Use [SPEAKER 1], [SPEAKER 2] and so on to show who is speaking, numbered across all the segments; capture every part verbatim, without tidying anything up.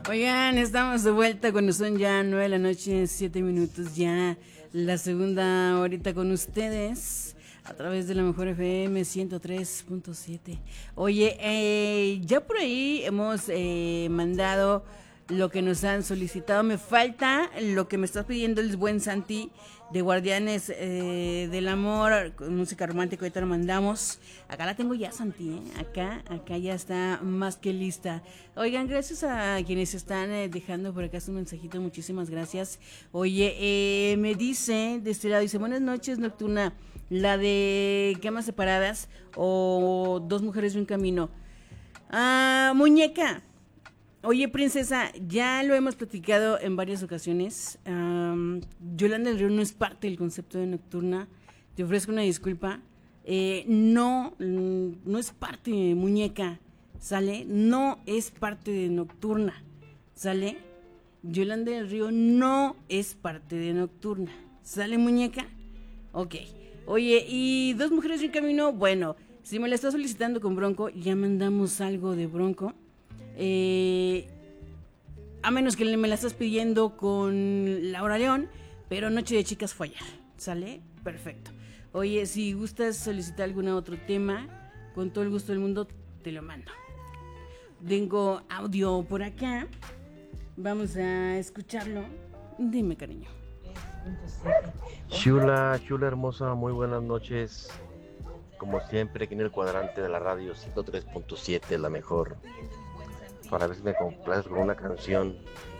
[SPEAKER 1] Oigan, estamos de vuelta cuando son ya nueve de la noche, siete minutos ya, la segunda horita con ustedes a través de la mejor F M ciento tres punto siete. Oye, eh, ya por ahí hemos eh, mandado lo que nos han solicitado. Me falta lo que me estás pidiendo el buen Santi de Guardianes eh, del Amor, con música romántica. Ahorita lo mandamos. Acá la tengo ya, Santi, ¿eh? Acá, acá ya está más que lista. Oigan, gracias a quienes están eh, dejando por acá su mensajito. Muchísimas gracias. Oye, eh, me dice, de este lado, dice, buenas noches, Nocturna. La de camas separadas o dos mujeres y un camino. Ah, muñeca. Oye, princesa, ya lo hemos platicado en varias ocasiones. Um, Yolanda del Río no es parte del concepto de Nocturna. Te ofrezco una disculpa. Eh, no, no es parte de muñeca, ¿sale? No es parte de Nocturna, ¿sale? Yolanda del Río no es parte de Nocturna, ¿sale, muñeca? Ok. Oye, y dos mujeres y un camino, bueno, si me la estás solicitando con Bronco, ya mandamos algo de Bronco. Eh, a menos que me la estás pidiendo con Laura León, pero Noche de Chicas fue ayer, ¿sale? Perfecto. Oye, si gustas solicitar algún otro tema, con todo el gusto del mundo te lo mando. Tengo audio por acá, vamos a escucharlo. Dime, cariño.
[SPEAKER 2] Chula, chula hermosa, muy buenas noches. Como siempre, aquí en el cuadrante de la radio ciento tres punto siete, la mejor. Para ver si me complaces con una canción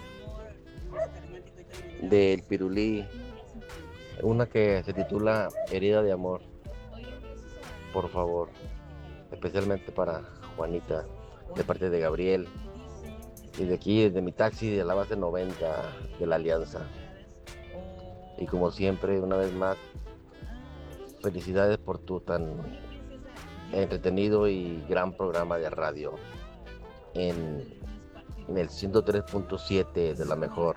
[SPEAKER 2] del Pirulí, una que se titula Herida de Amor, por favor, especialmente para Juanita, de parte de Gabriel, y de aquí, desde mi taxi de la base noventa de la Alianza. Y como siempre, una vez más, felicidades por tu tan entretenido y gran programa de radio. En, en el ciento tres punto siete de la mejor.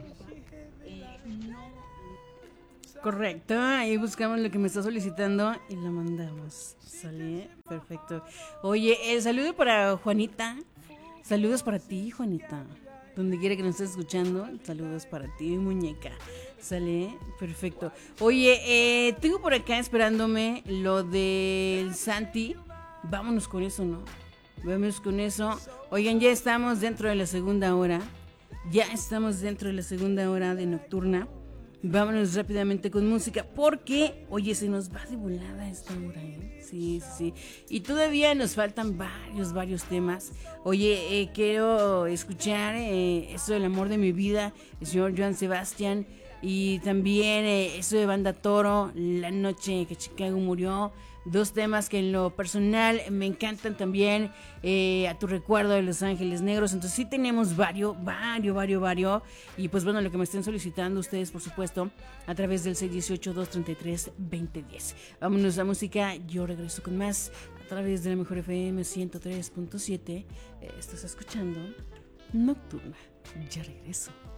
[SPEAKER 1] Correcto, ahí buscamos lo que me está solicitando y lo mandamos. ¿Sale? Perfecto. Oye, el saludo para Juanita. Saludos para ti, Juanita. Donde quiera que nos estés escuchando, saludos para ti, muñeca. ¿Sale? Perfecto. Oye, eh, tengo por acá esperándome lo del Santi. Vámonos con eso, ¿no? Vamos con eso. Oigan, ya estamos dentro de la segunda hora. Ya estamos dentro de la segunda hora de Nocturna. Vámonos rápidamente con música porque, oye, se nos va de volada esta hora, ¿eh? Sí, sí, sí. Y todavía nos faltan varios, varios temas. Oye, eh, quiero escuchar eh, eso del amor de mi vida, el señor Joan Sebastián. Y también eh, eso de Banda Toro, La noche que Chicago murió. Dos temas que en lo personal me encantan también, eh, A tu recuerdo de Los Ángeles Negros. Entonces sí tenemos varios, varios, varios, varios. Y pues bueno, lo que me estén solicitando ustedes, por supuesto, a través del seis uno ocho, dos tres tres, dos cero uno cero. Vámonos a música, yo regreso con más a través de la mejor F M ciento tres punto siete. Eh, estás escuchando Nocturna, ya regreso.